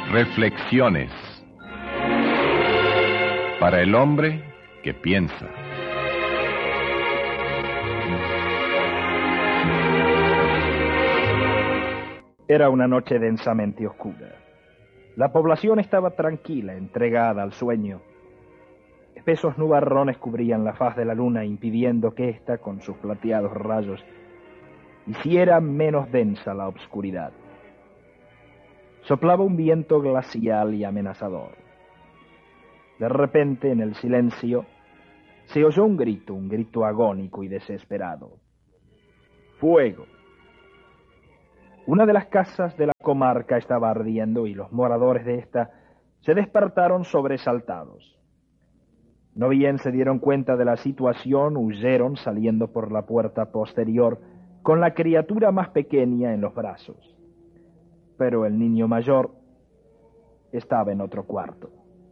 Reflexiones para el hombre que piensa. Era una noche densamente oscura. La población estaba tranquila, entregada al sueño. Espesos nubarrones cubrían la faz de la luna, impidiendo que ésta, con sus plateados rayos, hiciera menos densa la obscuridad. Soplaba un viento glacial y amenazador. De repente, en el silencio, se oyó un grito agónico y desesperado. ¡Fuego! Una de las casas de la comarca estaba ardiendo y los moradores de esta se despertaron sobresaltados. No bien se dieron cuenta de la situación, huyeron saliendo por la puerta posterior con la criatura más pequeña en los brazos. Pero el niño mayor estaba en otro cuarto.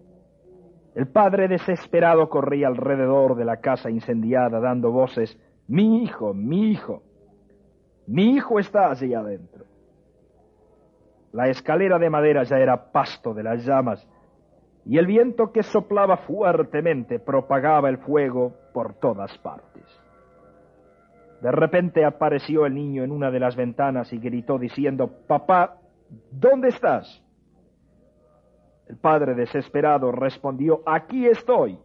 El padre desesperado corría alrededor de la casa incendiada dando voces: ¡Mi hijo, mi hijo! ¡Mi hijo está allí adentro! La escalera de madera ya era pasto de las llamas y el viento que soplaba fuertemente propagaba el fuego por todas partes. De repente apareció el niño en una de las ventanas y gritó diciendo: «Papá, ¿dónde estás?» El padre desesperado respondió: «Aquí estoy.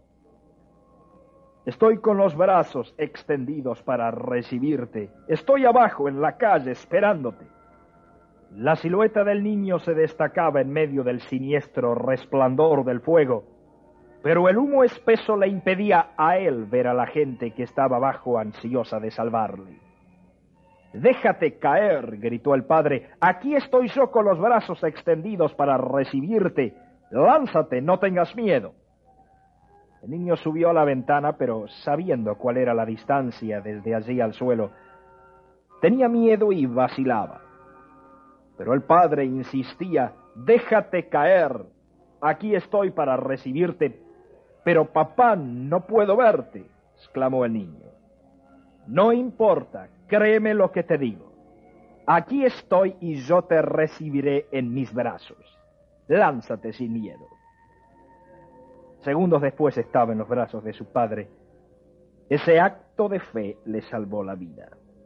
Estoy con los brazos extendidos para recibirte. Estoy abajo en la calle esperándote». La silueta del niño se destacaba en medio del siniestro resplandor del fuego, pero el humo espeso le impedía a él ver a la gente que estaba abajo ansiosa de salvarle. «Déjate caer», gritó el padre. «Aquí estoy yo con los brazos extendidos para recibirte. Lánzate, no tengas miedo». El niño subió a la ventana, pero sabiendo cuál era la distancia desde allí al suelo, tenía miedo y vacilaba. Pero el padre insistía: «Déjate caer. Aquí estoy para recibirte». «Pero papá, no puedo verte», exclamó el niño. «No importa, créeme lo que te digo. Aquí estoy y yo te recibiré en mis brazos. Lánzate sin miedo». Segundos después estaba en los brazos de su padre. Ese acto de fe le salvó la vida.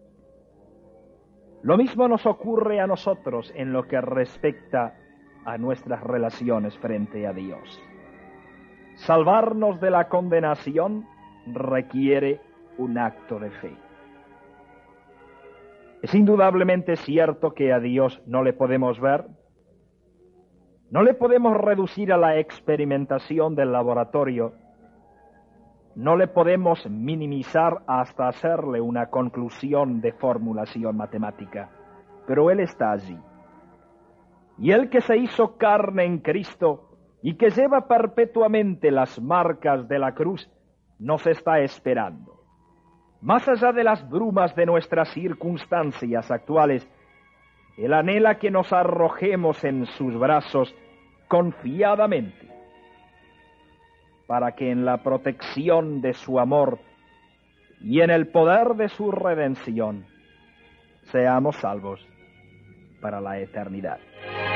Lo mismo nos ocurre a nosotros en lo que respecta a nuestras relaciones frente a Dios. Salvarnos de la condenación requiere un acto de fe. Es indudablemente cierto que a Dios no le podemos ver, no le podemos reducir a la experimentación del laboratorio, no le podemos minimizar hasta hacerle una conclusión de formulación matemática, pero Él está allí. Y Él que se hizo carne en Cristo y que lleva perpetuamente las marcas de la cruz, nos está esperando. Más allá de las brumas de nuestras circunstancias actuales, Él anhela que nos arrojemos en sus brazos confiadamente, para que en la protección de su amor y en el poder de su redención seamos salvos para la eternidad.